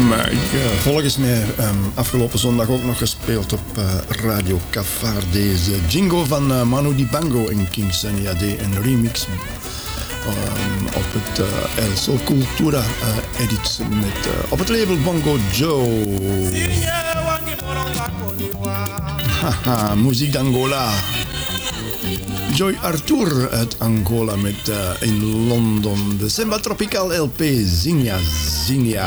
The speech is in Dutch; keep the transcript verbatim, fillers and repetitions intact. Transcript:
Maar ik, uh, volgens mij um, afgelopen zondag ook nog gespeeld op uh, Radio Cafar. Deze jingle van uh, Manu Dibango en King Sunny A D. Een remix um, op het uh, El Sol Cultura uh, edit met, uh, op het label Bongo Joe. Haha, muziek d'Angola. Joy Arthur uit Angola met uh, in Londen de Semba Tropical L P Zinja Zinja.